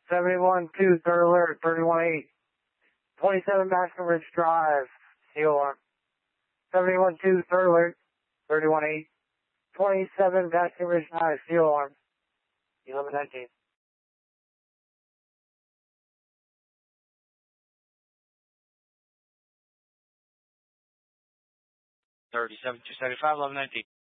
71-2, third alert, 31-8. 27 Baskin Ridge Drive, seal alarm. 71-2, third alert, 31-8. 27 Baskin Ridge Drive, seal alarm. 11-19. 37-275, 11-19.